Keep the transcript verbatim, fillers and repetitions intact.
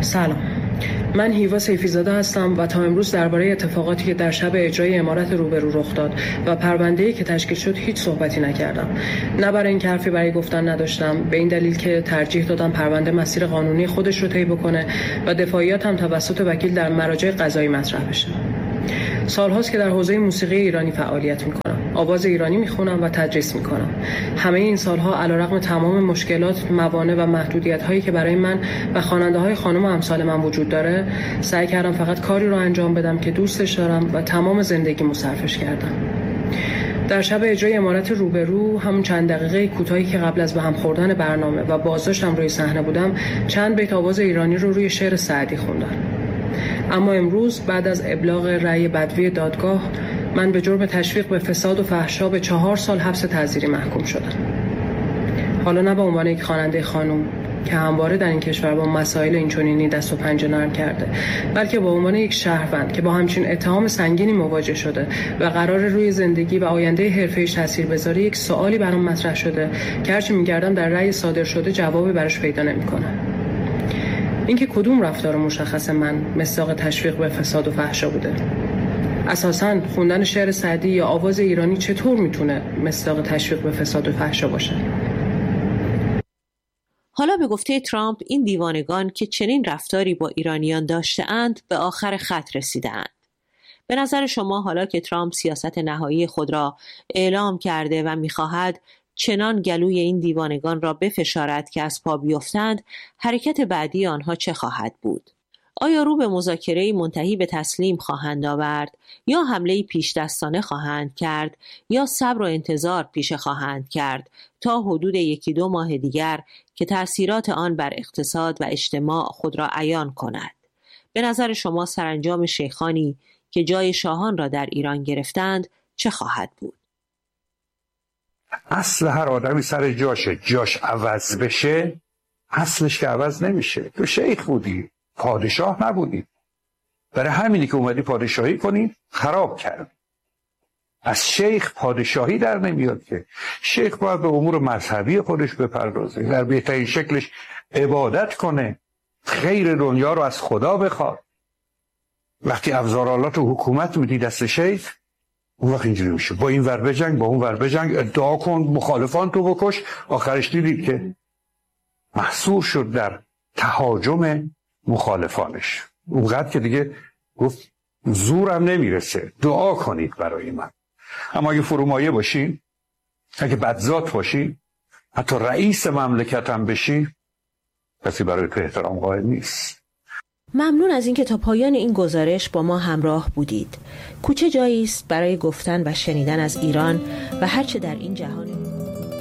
سلام، من هیوا سیفی‌زاده هستم و تا امروز درباره اتفاقاتی که در شب اجرای عمارت روبرو رخ داد و پرونده‌ای که تشکیل شد هیچ صحبتی نکردم. نه برای اینکه حرفی برای گفتن نداشتم، به این دلیل که ترجیح دادم پرونده مسیر قانونی خودش رو طی بکنه و دفاعیاتم توسط وکیل در مراجع قضایی مطرح بشه. سال‌هاست که در حوزه موسیقی ایرانی فعالیت می‌کنم. آواز ایرانی می‌خونم و تدریس می‌کنم. همه این سال‌ها علیرغم تمام مشکلات، موانع و محدودیت‌هایی که برای من و خواننده‌های خانم و امثال من وجود داره، سعی کردم فقط کاری رو انجام بدم که دوستش دارم و تمام زندگیمو صرفش کردم. در شب اجرای عمارت روبرو، همون چند دقیقه کوتاهی که قبل از به هم خوردن برنامه و بازداشتم روی صحنه بودم، چند بیت آواز ایرانی رو روی شعر سعدی خوندم. اما امروز بعد از ابلاغ رأی بدوی دادگاه، من به جرم تشویق به فساد و فحشا به چهار سال حبس تعزیری محکوم شدم. حالا نه به عنوان یک خواننده خانم که همواره در این کشور با مسائل اینچنینی دست و پنجه نرم کرده، بلکه به عنوان یک شهروند که با همچین اتهام سنگینی مواجه شده و قرار روی زندگی و آینده حرفه‌ایش تاثیر بذاره، یک سوالی برام مطرح شده که هرچی می‌گردم در رأی صادر شده جوابی براش پیدا نمی‌کنم. اینکه کدوم رفتار مشخص من مصداق تشویق به فساد و فحشا بوده؟ اساساً خوندن شعر سعدی یا آواز ایرانی چطور میتونه مصداق تشویق به فساد و فحشا باشه؟ حالا به گفته ترامپ، این دیوانگان که چنین رفتاری با ایرانیان داشته‌اند به آخر خط رسیده‌اند. به نظر شما حالا که ترامپ سیاست نهایی خود را اعلام کرده و می‌خواهد چنان گلوی این دیوانگان را بفشارد که از پا بیفتند، حرکت بعدی آنها چه خواهد بود؟ آیا رو به مذاکره‌ای منتهی به تسلیم خواهند آورد یا حمله‌ای پیش دستانه خواهند کرد یا صبر و انتظار پیشه خواهند کرد تا حدود یکی دو ماه دیگر که تأثیرات آن بر اقتصاد و اجتماع خود را عیان کند؟ به نظر شما سرانجام شیخانی که جای شاهان را در ایران گرفتند چه خواهد بود؟ اصل هر آدمی سر جاشه. جاش عوض بشه اصلش که عوض نمیشه. تو شیخ بودی، پادشاه نبودی، برای همینی که اومدی پادشاهی کنی خراب کرد. از شیخ پادشاهی در نمیاد که. شیخ باید به امور مذهبی خودش بپردازه، در بهترین شکلش عبادت کنه، خیر دنیا رو از خدا بخواد. وقتی افزارالات و حکومت میدی دست شیخ، اون وقت اینجوری میشه، با این ور بجنگ، با اون ور بجنگ، ادعا کن، مخالفان تو بکش. آخرش دیدید که محصور شد در تهاجم مخالفانش. اونقدر که دیگه گفت زورم نمیرسه، دعا کنید برای من. اما اگه فرومایه باشی، اگه بدذات باشی، حتی رئیس مملکت هم بشی، کسی برای تو احترام قائل نیست. ممنون از اینکه تا پایان این گزارش با ما همراه بودید. کوچه جایی است برای گفتن و شنیدن از ایران و هرچه در این جهان